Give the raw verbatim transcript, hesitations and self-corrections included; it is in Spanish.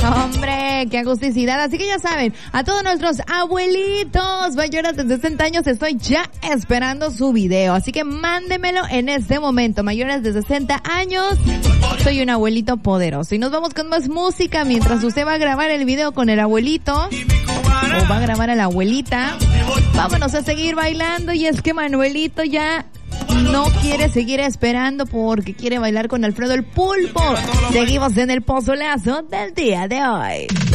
Hombre, qué agusticidad. Así que ya saben, a todos nuestros abuelitos mayores de sesenta años estoy ya esperando su video. Así que mándemelo en este momento. Mayores de sesenta años, soy un abuelito poderoso. Y nos vamos con más música mientras usted va a grabar el video con el abuelito o va a grabar a la abuelita. Vámonos a seguir bailando. Y es que Manuelito ya no quiere seguir esperando porque quiere bailar con Alfredo el Pulpo. Seguimos en el pozolazo del día de hoy.